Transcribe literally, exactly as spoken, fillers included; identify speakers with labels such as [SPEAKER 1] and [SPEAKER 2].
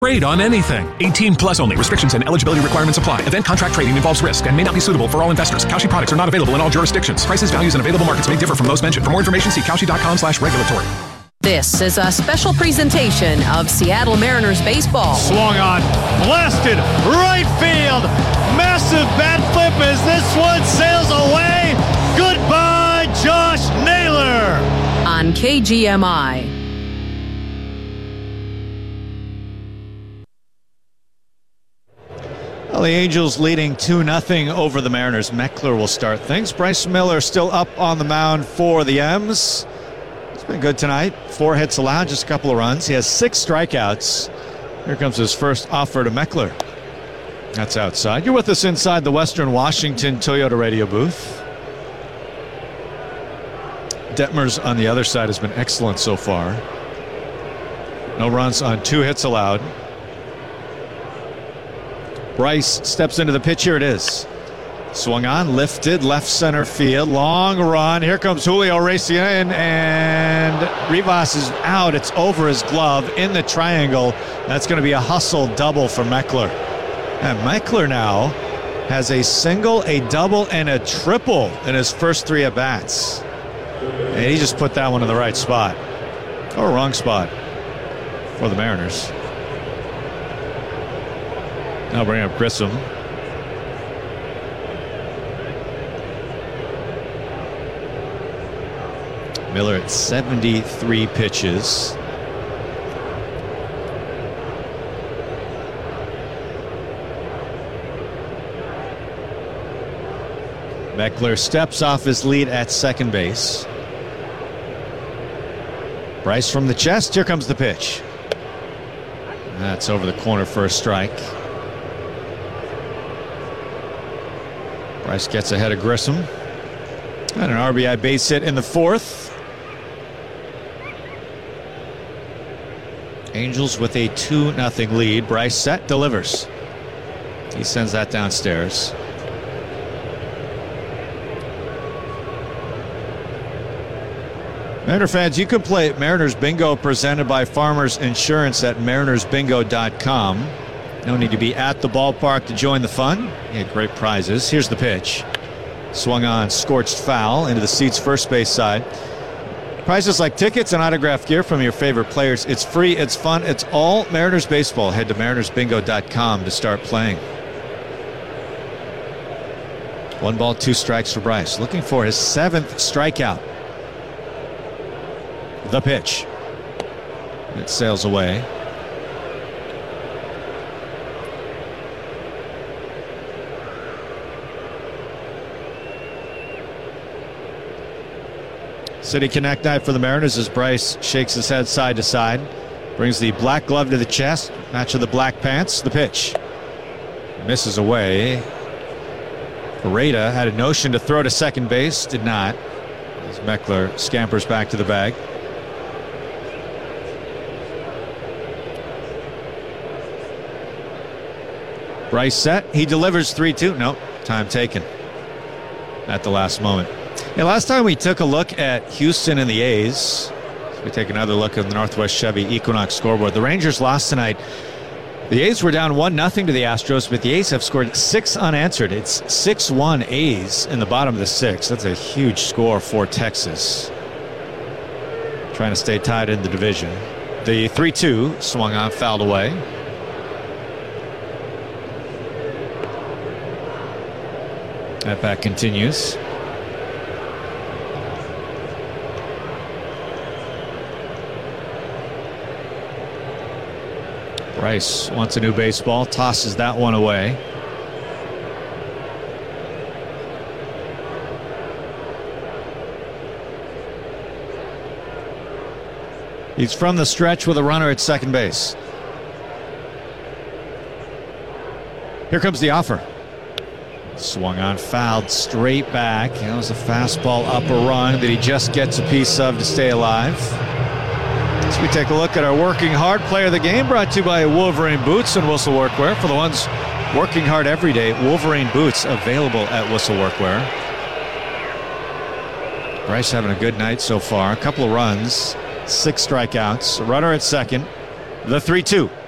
[SPEAKER 1] Trade on anything. eighteen plus only. Restrictions and eligibility requirements apply. Event contract trading involves risk and may not be suitable for all investors. Kalshi products are not available in all jurisdictions. Prices, values, and available markets may differ from those mentioned. For more information, see Kalshi.com slash regulatory.
[SPEAKER 2] This is a special presentation of Seattle Mariners baseball.
[SPEAKER 3] Swung on, blasted, right field. Massive bat flip as this one sails away. Goodbye, Josh Naylor.
[SPEAKER 2] On K G M I.
[SPEAKER 3] Well, the Angels leading two nothing over the Mariners. Meckler will start things. Bryce Miller still up on the mound for the M's. It's been good tonight. Four hits allowed, just a couple of runs. He has six strikeouts. Here comes his first offer to Meckler. That's outside. You're with us inside the Western Washington Toyota radio booth. Detmers on the other side has been excellent so far. No runs on two hits allowed. Bryce steps into the pitch. Here it is. Swung on, lifted, left center field. Long run. Here comes Julio racing in, and Rivas is out. It's over his glove in the triangle. That's going to be a hustle double for Meckler. And Meckler now has a single, a double, and a triple in his first three at-bats. And he just put that one in the right spot. Or wrong spot for the Mariners. Now bring up Grissom. Miller at seventy-three pitches. Meckler steps off his lead at second base. Bryce from the chest. Here comes the pitch. That's over the corner for a strike. Bryce gets ahead of Grissom. And an R B I base hit in the fourth. Angels with a two nothing lead. Bryce set, delivers. He sends that downstairs. Mariner fans, you can play Mariners Bingo presented by Farmers Insurance at mariners bingo dot com. No need to be at the ballpark to join the fun. You had great prizes. Here's the pitch. Swung on, scorched foul into the seats first base side. Prizes like tickets and autographed gear from your favorite players. It's free, it's fun, it's all Mariners baseball. Head to mariners bingo dot com to start playing. One ball, two strikes for Bryce. Looking for his seventh strikeout. The pitch. It sails away. City Connect night for the Mariners as Bryce shakes his head side to side. Brings the black glove to the chest. Match of the black pants. The pitch. Misses away. Pareda had a notion to throw to second base. Did not. As Meckler scampers back to the bag. Bryce set. He delivers three two. Nope. Time taken at the last moment. Yeah, last time we took a look at Houston and the A's. We take another look at the Northwest Chevy Equinox scoreboard. The Rangers lost tonight. The A's were down one nothing to the Astros, but the A's have scored six unanswered. It's six one A's in the bottom of the sixth. That's a huge score for Texas. Trying to stay tied in the division. The three two swung on, fouled away. At bat continues. Bryce wants a new baseball, tosses that one away. He's from the stretch with a runner at second base. Here comes the offer. Swung on, fouled straight back. That was a fastball up a rung that he just gets a piece of to stay alive. As we take a look at our working hard player of the game, brought to you by Wolverine Boots and Whistle Workwear. For the ones working hard every day, Wolverine Boots available at Whistle Workwear. Bryce having a good night so far. A couple of runs, six strikeouts, a runner at second. The three two.